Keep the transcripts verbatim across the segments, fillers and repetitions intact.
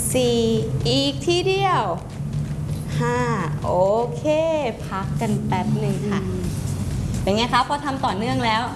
สี่อีกทีเดียวห้าโอเคพักกันแป๊บหนึ่งค่ะเป็นไงคะพอทำต่อเนื่องแล้ว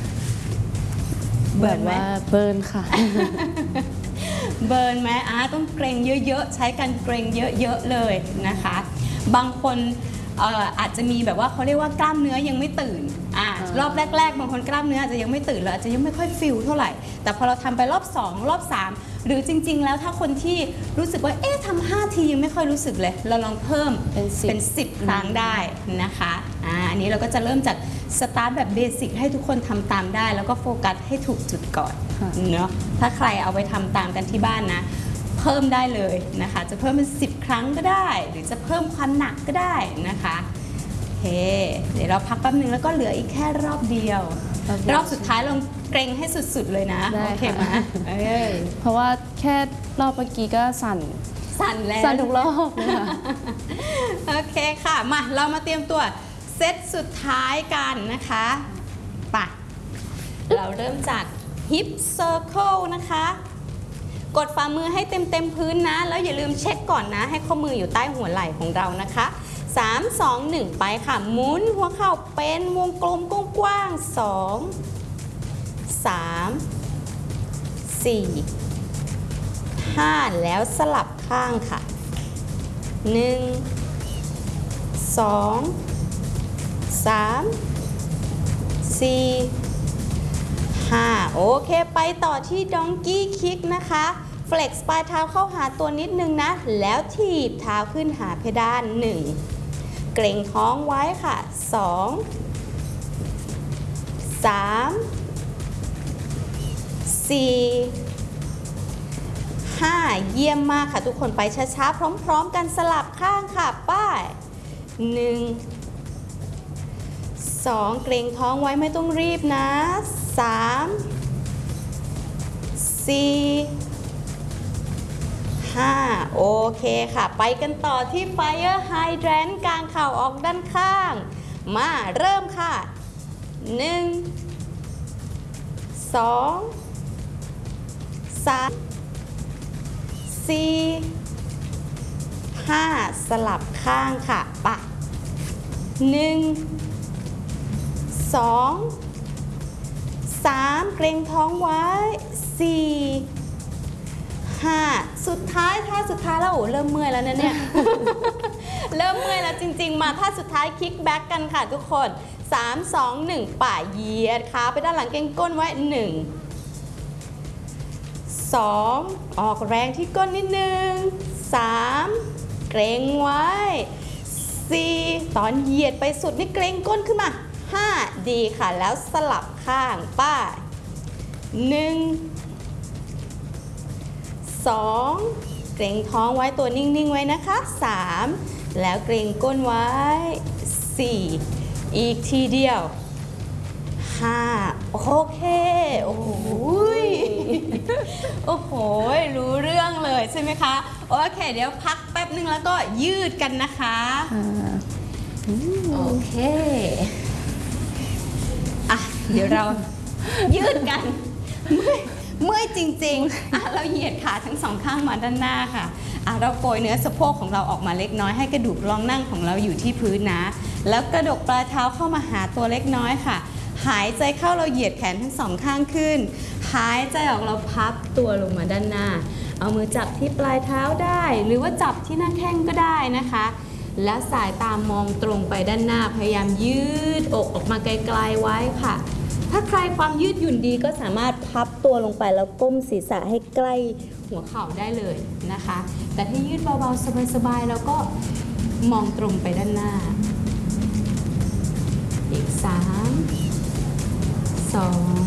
เบิร์นไหมเบิร์นค่ะเบิร์นไหมอ่าต้องเกรงเยอะๆใช้การเกรงเยอะๆเลยนะคะบางคนเอ่ออาจจะมีแบบว่าเขาเรียกว่ากล้ามเนื้อยังไม่ตื่นอ่ารอบแรกๆบางคนกล้ามเนื้ออาจจะยังไม่ตื่นเลยอาจจะยังไม่ค่อยฟิลเท่าไหร่แต่พอเราทำไปรอบสองรอบสามหรือจริงๆแล้วถ้าคนที่รู้สึกว่าเอ๊ะทำห้าทียังไม่ค่อยรู้สึกเลยเราลองเพิ่มเป็นสิบครั้งได้นะคะอ่าอันนี้เราก็จะเริ่มจากสตาร์ทแบบเบสิกให้ทุกคนทำตามได้แล้วก็โฟกัสให้ถูกจุดก่อนเนาะถ้าใครเอาไปทำตามกันที่บ้านนะเพิ่มได้เลยนะคะจะเพิ่มเป็นสิบครั้งก็ได้หรือจะเพิ่มความหนักก็ได้นะคะโอเคเดี๋ยวเราพักแป๊บนึงแล้วก็เหลืออีกแค่รอบเดียวรอบสุดท้ายลองเกรงให้สุดๆเลยนะโอเคไหมเพราะว่าแค่รอบเมื่อกี้ก็สั่นสั่นแล้วสั่นทุกรอบเลยค่ะโอเคค่ะมาเรามาเตรียมตัวเซตสุดท้ายกันนะคะไปเราเริ่มจาก hip circle นะคะกดฝ่ามือให้เต็มเต็มพื้นนะแล้วอย่าลืมเช็คก่อนนะให้ข้อมืออยู่ใต้หัวไหล่ของเรานะคะสาม สอง หนึ่งไปค่ะหมุนหัวเข่าเป็นวงกลมกว้างๆสอง สาม สี่ ห้าแล้วสลับข้างค่ะหนึ่ง สอง สาม สี่ ห้าโอเคไปต่อที่ดองกี้คิกนะคะเฟล็กซ์ปลายเท้าเข้าหาตัวนิดนึงนะแล้วถีบเท้าขึ้นหาเพดานหนึ่งเกร็งท้องไว้ค่ะสอง สาม สี่ ห้าเยี่ยมมากค่ะทุกคนไปช้าๆพร้อมๆกันสลับข้างค่ะป้ายหนึ่ง สองเกร็งท้องไว้ไม่ต้องรีบนะสาม สี่ ห้าโอเคค่ะไปกันต่อที่ Fire Hydrant กางเข่าออกด้านข้างมาเริ่มค่ะหนึ่ง สอง สาม สี่ ห้าสลับข้างค่ะปะหนึ่ง สอง สามเกร็งท้องไว้สี่ ห้าสุดท้ายท่าสุดท้ายแล้วโอ้เริ่มเมื่อยแล้วนะเนี่ย เริ่มเมื่อยแล้วจริงๆมาท่าสุดท้ายคิกแบ็กกันค่ะทุกคนสาม สอง หนึ่งป่าเหยียดขาไปด้านหลังเกร็งก้นไว้หนึ่ง สองออกแรงที่ก้นนิดนึงสามเกร็งไว้สี่ตอนเหยียดไปสุดนี่เกร็งก้นขึ้นมาห้าดีค่ะแล้วสลับข้างป้าหนึ่ง สองเกร็งท้องไว้ตัวนิ่งๆไว้นะคะสามแล้วเกร็งก้นไว้สี่อีกทีเดียวห้าโอเคโอ้โหโอ้โหรู้เรื่องเลยใช่ไหมคะโอเคเดี๋ยวพักแป๊บนึงแล้วก็ยืดกันนะคะโอเคอ่ะเดี๋ยวเรายืดกันเมื่อยเมื่อยจริงๆอ่ะเราเหยียดขาทั้งสองข้างมาด้านหน้าค่ะอ่ะเราโกยเนื้อสะโพกของเราออกมาเล็กน้อยให้กระดูกรองนั่งของเราอยู่ที่พื้นนะแล้วกระดกปลายเท้าเข้ามาหาตัวเล็กน้อยค่ะหายใจเข้าเราเหยียดแขนทั้งสองข้างขึ้นหายใจออกเราพับตัวลงมาด้านหน้าเอามือจับที่ปลายเท้าได้หรือว่าจับที่หน้าแข้งก็ได้นะคะแล้วสายตามองตรงไปด้านหน้าพยายามยืดอกออกมาไกลๆไว้ค่ะถ้าใครความยืดหยุ่นดีก็สามารถพับตัวลงไปแล้วก้มศีรษะให้ใกล้หัวเข่าได้เลยนะคะแต่ถ้ายืดเบาๆสบายๆแล้วก็มองตรงไปด้านหน้าอีกสามสอง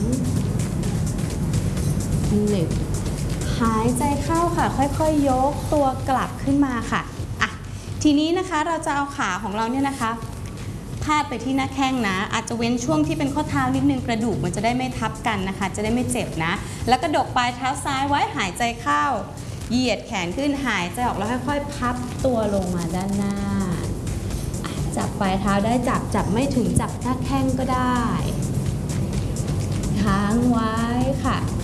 หนึ่งหายใจเข้าค่ะค่อยๆยกตัวกลับขึ้นมาค่ะอ่ะทีนี้นะคะเราจะเอาขาของเราเนี่ยนะคะพาดไปที่หน้าแข้งนะอาจจะเว้นช่วงที่เป็นข้อเท้านิดนึงกระดูกมันจะได้ไม่ทับกันนะคะจะได้ไม่เจ็บนะแล้วก็ดกปลายเท้าซ้ายไว้หายใจเข้าเหยียดแขนขึ้นหายใจออกแล้วค่อยๆพับตัวลงมาด้านหน้าจับปลายเท้าได้จับจับไม่ถึงจับหน้าแข้งก็ได้ค้างไว้ค่ะ